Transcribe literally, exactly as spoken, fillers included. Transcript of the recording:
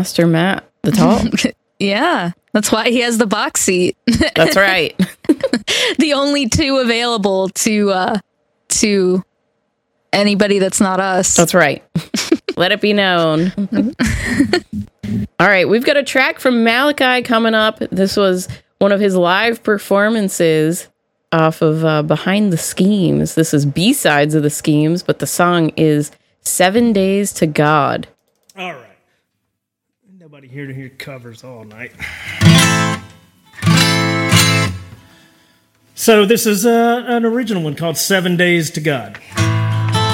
Master Matt the Tall. Yeah, that's why he has the box seat. That's right. The only two available to uh, to anybody that's not us. That's right. Let it be known. All right, we've got a track from Malachi coming up. This was one of his live performances off of uh, Behind the Schemes. This is B-sides of the Schemes, but the song is Seven Days to God. All right. Nobody here to hear covers all night. So this is uh, an original one called Seven Days to God.